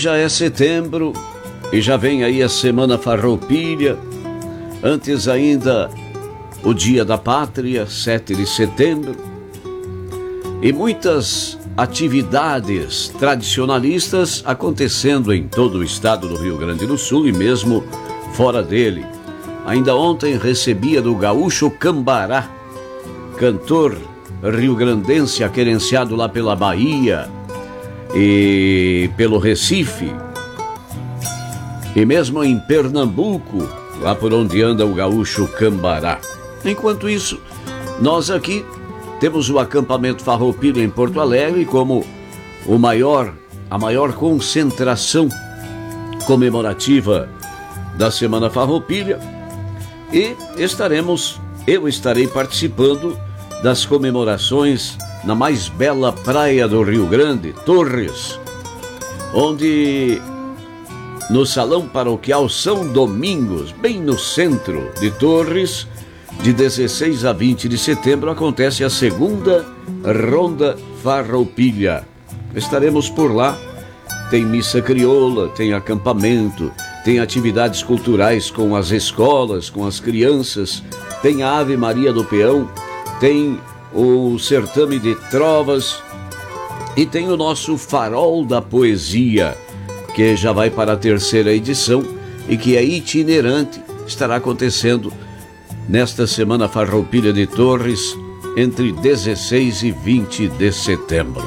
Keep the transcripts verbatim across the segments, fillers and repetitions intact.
já é setembro e já vem aí a Semana Farroupilha. Antes ainda o Dia da Pátria, sete de setembro. E muitas atividades tradicionalistas acontecendo em todo o estado do Rio Grande do Sul e mesmo fora dele. Ainda ontem recebia do gaúcho Cambará, cantor rio-grandense aquerenciado lá pela Bahia e pelo Recife, e mesmo em Pernambuco, lá por onde anda o gaúcho Cambará. Enquanto isso, nós aqui temos o acampamento Farroupilha em Porto Alegre como o maior, a maior concentração comemorativa da Semana Farroupilha, e estaremos, eu estarei participando das comemorações na mais bela praia do Rio Grande, Torres, onde no Salão Paroquial São Domingos, bem no centro de Torres, de dezesseis a vinte de setembro, acontece a segunda Ronda Farroupilha. Estaremos por lá, tem missa crioula, tem acampamento, tem atividades culturais com as escolas, com as crianças, tem a Ave Maria do Peão, tem o certame de trovas e tem o nosso Farol da Poesia, que já vai para a terceira edição e que é itinerante, estará acontecendo nesta Semana Farroupilha de Torres, entre dezesseis e vinte de setembro.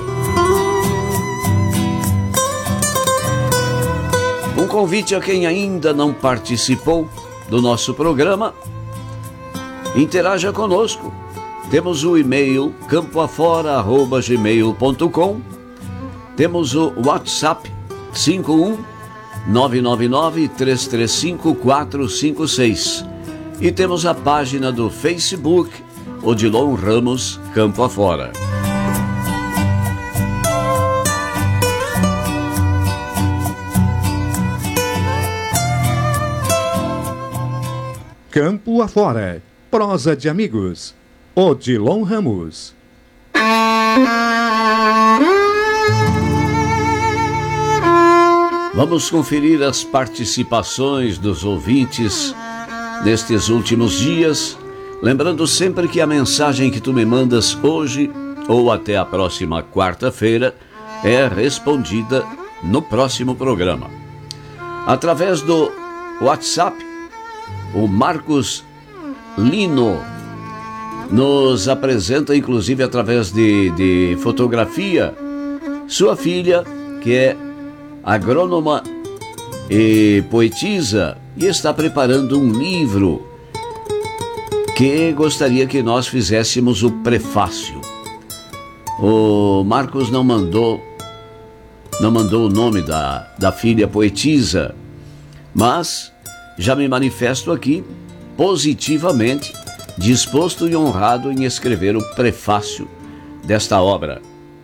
Um convite a quem ainda não participou do nosso programa: interaja conosco. Temos o e-mail campoafora arroba gmail ponto com, temos o WhatsApp cinco um nove nove nove três três cinco quatro cinco seis e temos a página do Facebook Odilon Ramos Campo Afora. Campo Afora, prosa de amigos. Odilon Ramos. Vamos conferir as participações dos ouvintes nestes últimos dias, lembrando sempre que a mensagem que tu me mandas hoje ou até a próxima quarta-feira é respondida no próximo programa. Através do WhatsApp, o Marcos Lino nos apresenta, inclusive através de, de fotografia, sua filha, que é agrônoma e poetisa, e está preparando um livro que gostaria que nós fizéssemos o prefácio. O Marcos não mandou não mandou o nome da, da filha poetisa, mas já me manifesto aqui positivamente disposto e honrado em escrever o prefácio desta obra.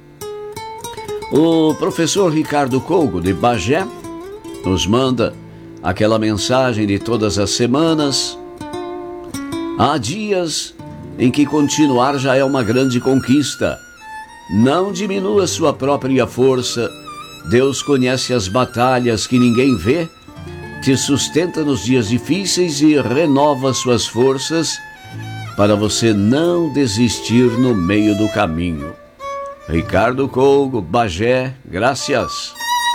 O professor Ricardo Cougo, de Bagé, nos manda aquela mensagem de todas as semanas. Há dias em que continuar já é uma grande conquista. Não diminua sua própria força. Deus conhece as batalhas que ninguém vê, te sustenta nos dias difíceis e renova suas forças para você não desistir no meio do caminho. Ricardo Cougo, Bagé, graças.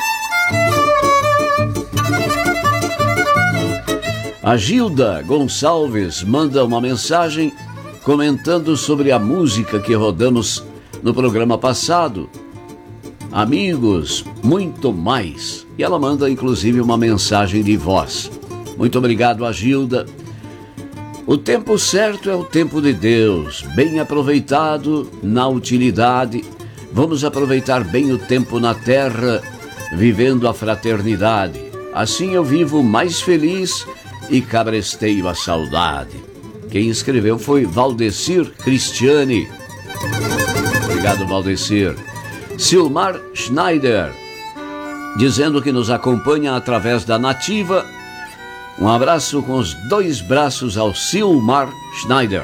A Gilda Gonçalves manda uma mensagem comentando sobre a música que rodamos no programa passado, Amigos, Muito Mais. E ela manda inclusive uma mensagem de voz. Muito obrigado a Gilda. O tempo certo é o tempo de Deus, bem aproveitado na utilidade. Vamos aproveitar bem o tempo na terra, vivendo a fraternidade. Assim eu vivo mais feliz e cabresteio a saudade. Quem escreveu foi Valdecir Cristiane. Obrigado, Valdecir. Silmar Schneider, dizendo que nos acompanha através da Nativa. Um abraço com os dois braços ao Silmar Schneider.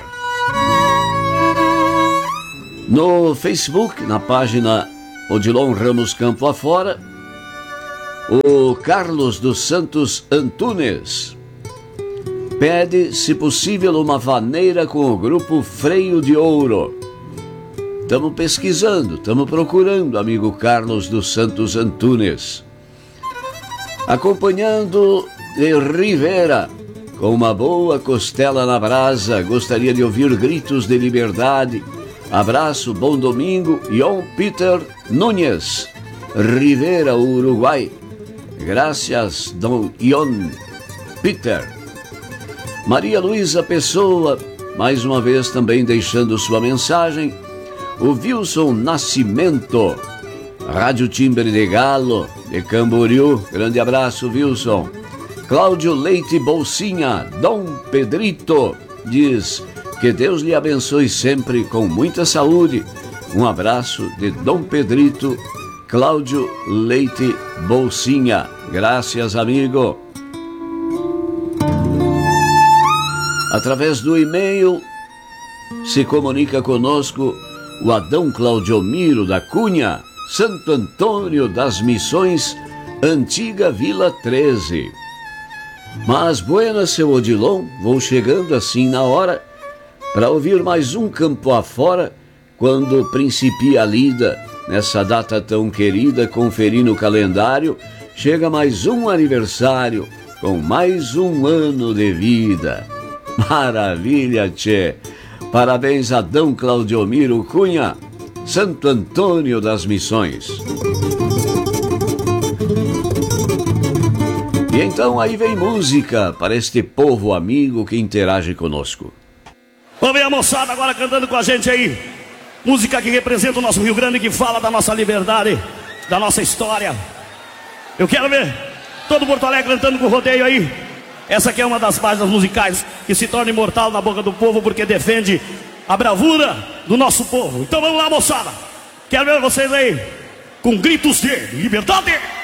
No Facebook, na página Odilon Ramos Campo Afora, O Carlos dos Santos Antunes pede, se possível, uma vaneira com o grupo Freio de Ouro. Estamos pesquisando, estamos procurando, amigo Carlos dos Santos Antunes. Acompanhando de Rivera, com uma boa costela na brasa, gostaria de ouvir gritos de liberdade. Abraço, bom domingo, João Peter Nunes, Rivera, Uruguai. Graças, Dom João Peter. Maria Luísa Pessoa, mais uma vez também deixando sua mensagem. O Wilson Nascimento, Rádio Timbre de Galo, de Camboriú. Grande abraço, Wilson. Cláudio Leite Bolsinha, Dom Pedrito, diz que Deus lhe abençoe sempre com muita saúde. Um abraço de Dom Pedrito, Cláudio Leite Bolsinha. Graças, amigo. Através do e-mail se comunica conosco o Adão Claudiomiro da Cunha, Santo Antônio das Missões, Antiga Vila treze. Mas, buenas, seu Odilon, vou chegando assim na hora para ouvir mais um campo afora, quando principia a lida, nessa data tão querida, conferir no calendário, chega mais um aniversário, com mais um ano de vida. Maravilha, tchê! Parabéns, Adão Claudiomiro Cunha, Santo Antônio das Missões. E então aí vem música para este povo amigo que interage conosco. Vamos ver a moçada agora cantando com a gente aí. Música que representa o nosso Rio Grande, que fala da nossa liberdade, da nossa história. Eu quero ver todo Porto Alegre cantando com o rodeio aí. Essa aqui é uma das páginas musicais que se torna imortal na boca do povo, porque defende a bravura do nosso povo. Então vamos lá, moçada. Quero ver vocês aí com gritos de liberdade.